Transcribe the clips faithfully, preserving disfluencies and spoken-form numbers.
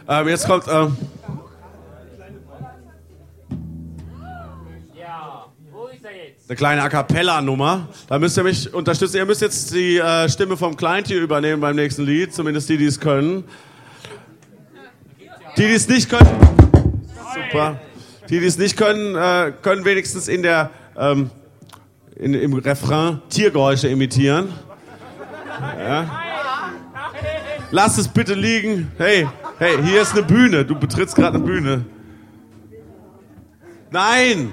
Ähm, jetzt kommt... Ähm, eine kleine A Cappella-Nummer. Da müsst ihr mich unterstützen. Ihr müsst jetzt die äh, Stimme vom Kleintier übernehmen beim nächsten Lied. Zumindest die, die es können. Die, die es nicht können... Super. Die, die es nicht können, äh, können wenigstens in der... Ähm, in, im Refrain Tiergeräusche imitieren. Ja. Lass es bitte liegen. Hey, hey, hier ist eine Bühne. Du betrittst gerade eine Bühne. Nein!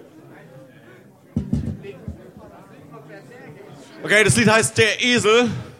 Okay, das Lied heißt Der Esel.